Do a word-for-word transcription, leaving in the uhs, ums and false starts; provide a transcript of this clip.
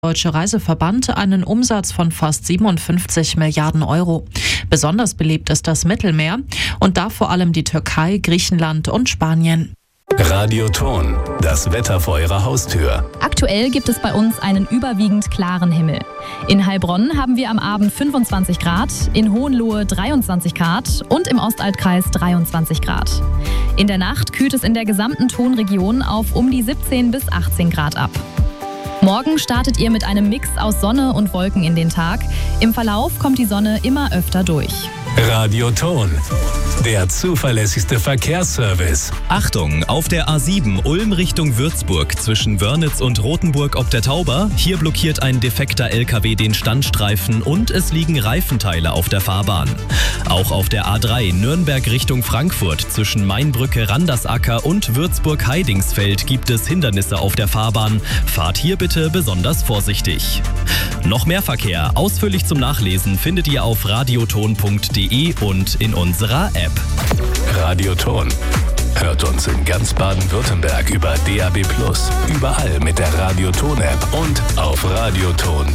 Deutsche Reiseverband einen Umsatz von fast siebenundfünfzig Milliarden Euro. Besonders beliebt ist das Mittelmeer und da vor allem die Türkei, Griechenland und Spanien. Radioton, das Wetter vor Ihrer Haustür. Aktuell gibt es bei uns einen überwiegend klaren Himmel. In Heilbronn haben wir am Abend fünfundzwanzig Grad, in Hohenlohe dreiundzwanzig Grad und im Ostaltkreis dreiundzwanzig Grad. In der Nacht kühlt es in der gesamten Tonregion auf um die siebzehn bis achtzehn Grad ab. Morgen startet ihr mit einem Mix aus Sonne und Wolken in den Tag. Im Verlauf kommt die Sonne immer öfter durch. Radioton, der zuverlässigste Verkehrsservice. Achtung, auf der A sieben Ulm Richtung Würzburg zwischen Wörnitz und Rothenburg ob der Tauber. Hier blockiert ein defekter L K W den Standstreifen und es liegen Reifenteile auf der Fahrbahn. Auch auf der A drei Nürnberg Richtung Frankfurt zwischen Mainbrücke Randersacker und Würzburg-Heidingsfeld gibt es Hindernisse auf der Fahrbahn. Fahrt hier bitte besonders vorsichtig. Noch mehr Verkehr ausführlich zum Nachlesen findet ihr auf radioton punkt de und in unserer App. Radioton. Hört uns in ganz Baden-Württemberg über D A B plus, überall mit der Radioton-App und auf radioton